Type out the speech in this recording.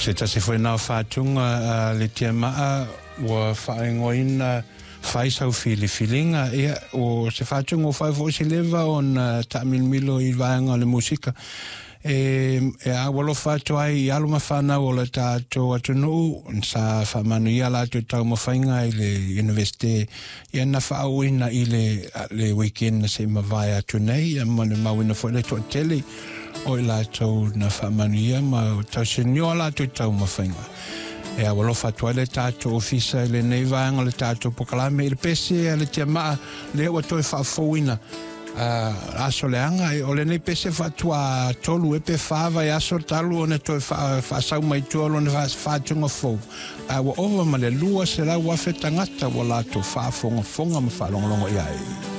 Se tasi foi na whātunga le tia maa wa whaingoina whaisau filinga ia o se whātunga o whai fo si leva on taamilmilo I vaenga le musika a walo whātu ai I aluma whanau o le tātou atunu sa whamanu ia lātou tau mawhainga I le universite ia na whaauina I le weekend na se mawai atu nei ia manu mawina fo le toa tele o I lātou na whamanu ma tau se nio lātou tau mawhainga. E a walo whatua le tātou ofisa le nei vaenga le tātou pokalame I le pese le tia maa le ua toi whaafouina aso leanga o le nei pese whatua tolu pe whaava aso talu o ne toi whaasau mai tuolo ne whaatunga fou. Wa ova ma le lua se lau wafetangata wa lātou whaafonga fonga ma whaalongolongo iai.